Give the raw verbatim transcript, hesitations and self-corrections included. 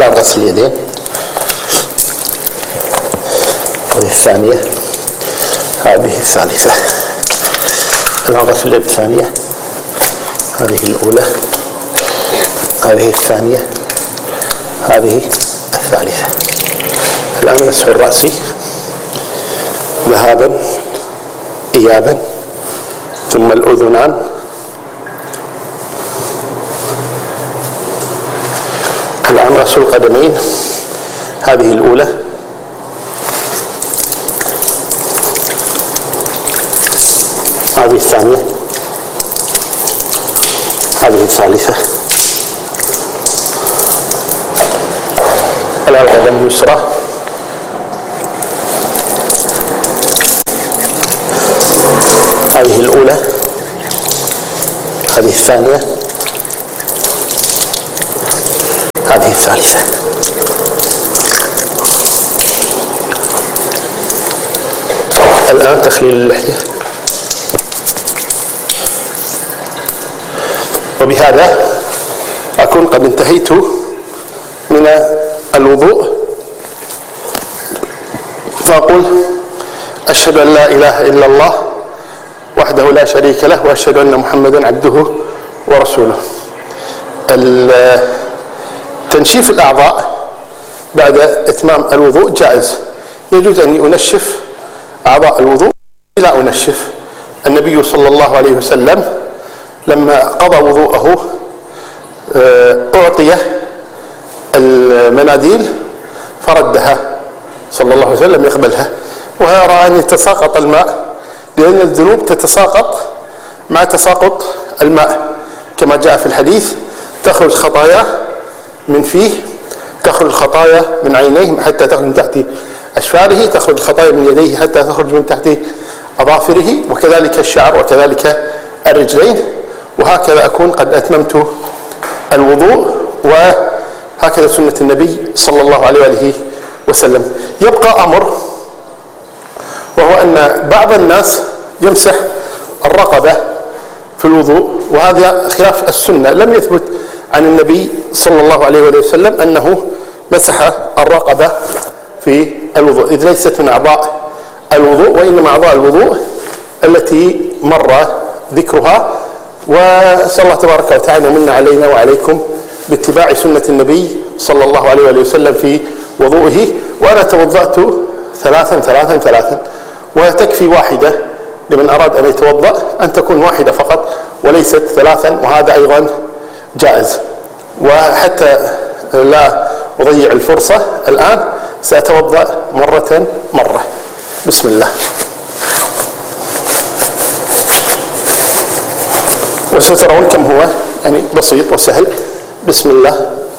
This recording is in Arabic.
تكرار غسل اليدين. هذه الثانية، هذه الثالثة. الآن غسل اليد الثانية، هذه الأولى، هذه الثانية، هذه الثالثة. الآن مسح الرأس ذهابا إيابا، ثم الأذنان، الآن غسل القدمين، هذه الأولى، هذه الثانية، هذه الثالثة. الآن القدم اليسرى، هذه الأولى، هذه الثانية، هذه الثالثة. الآن تخليل اللحية. وبهذا أكون قد انتهيت من الوضوء، فأقول أشهد أن لا إله إلا الله وحده لا شريك له، وأشهد أن محمدا عبده ورسوله. تنشيف الأعضاء بعد إتمام الوضوء جائز، يجوز أن أنشف أعضاء الوضوء لا أنشف. النبي صلى الله عليه وسلم لما قضى وضوءه أعطي المناديل فردها صلى الله عليه وسلم يقبلها، ويرى أن يتساقط الماء، لأن الذنوب تتساقط مع تساقط الماء، كما جاء في الحديث: تخرج خطايا من فيه، تخرج الخطايا من عينيه حتى تخرج من تحت أشفاره، تخرج الخطايا من يديه حتى تخرج من تحت أظافره، وكذلك الشعر، وكذلك الرجلين. وهكذا أكون قد أتممت الوضوء، وهكذا سنة النبي صلى الله عليه وآله وسلم. يبقى أمر، وهو أن بعض الناس يمسح الرقبة في الوضوء، وهذا خلاف السنة. لم يثبت عن النبي صلى الله عليه وسلم أنه مسح الرقبة في الوضوء، إذ ليست من أعضاء الوضوء، وإنما أعضاء الوضوء التي مر ذكرها. وأسأل الله تبارك وتعالى من علينا وعليكم باتباع سنة النبي صلى الله عليه وسلم في وضوئه. وأنا توضأت ثلاثا ثلاثا ثلاثا، وتكفي واحدة لمن أراد أن يتوضأ، أن تكون واحدة فقط وليست ثلاثا، وهذا أيضا جائز. وحتى لا أضيع الفرصة الآن سأتوضأ مرة مرة. بسم الله. وسترون كم هو يعني بسيط وسهل. بسم الله.